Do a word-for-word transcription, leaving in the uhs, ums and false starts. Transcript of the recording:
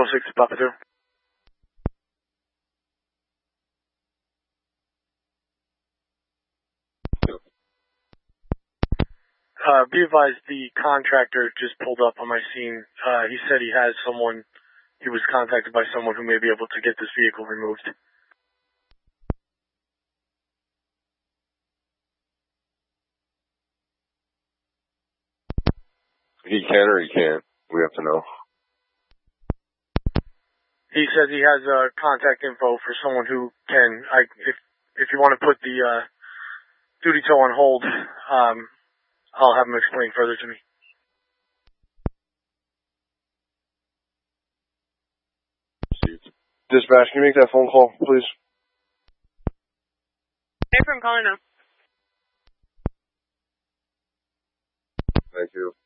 oh six Papa Zero. Uh, be advised, the contractor just pulled up on my scene. Uh, he said he has someone, he was contacted by someone who may be able to get this vehicle removed. He can or he can't. We have to know. He says he has uh, contact info for someone who can. I if if you want to put the uh, duty tow on hold, um, I'll have him explain further to me. Dispatch, can you make that phone call, please? Hey, I'm calling now. Thank you.